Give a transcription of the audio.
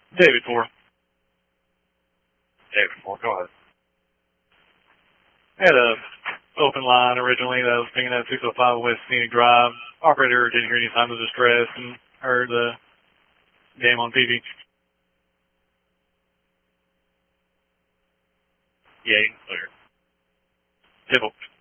David 4. David 4, go ahead. I had a open line originally that I was pinging at 605 West Scenic Drive. Operator didn't hear any signs of distress and heard the game on TV. Yeah, clear. Typical.